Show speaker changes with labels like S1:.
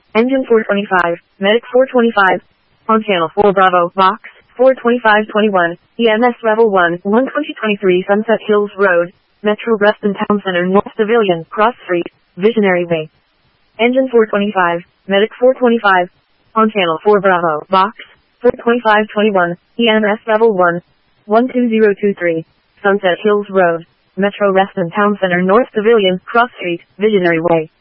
S1: Engine 425, Medic 425. On Channel 4 Bravo, Box 42521, EMS Level 1, 2023 Sunset Hills Road, Metro Reston Town Center North Civilian, Cross Street, Visionary Way. Engine 425, Medic 425. On Channel 4 Bravo, Box 42521, EMS Level 1, 12023, Sunset Hills Road, Metro Reston Town Center North Civilian, Cross Street, Visionary Way.